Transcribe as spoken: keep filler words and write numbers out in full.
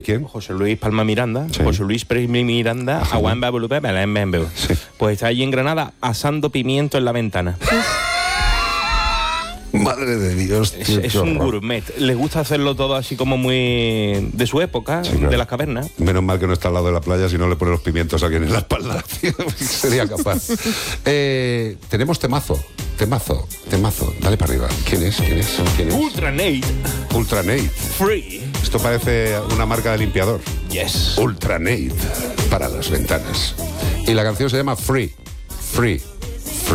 ¿Quién? José Luis Palma Miranda, Sí. José Luis Pérez Miranda, Ajá. Aguamba Bulupe, Belén Bembeu. Sí. Pues está allí en Granada asando pimiento en la ventana. Madre de Dios, Es, tío, es qué un horror. gourmet. Les gusta hacerlo todo así como muy de su época, Sí, claro. de las cavernas. Menos mal que no está al lado de la playa, si no le pone los pimientos a alguien en la espalda. Tío, sería capaz. Eh, tenemos temazo, temazo, temazo. Dale para arriba. ¿Quién es? ¿Quién es? ¿Quién es? Ultra Nate Ultranate. Free. Esto parece una marca de limpiador. Yes. Ultranate para las ventanas. Y la canción se llama Free. Free.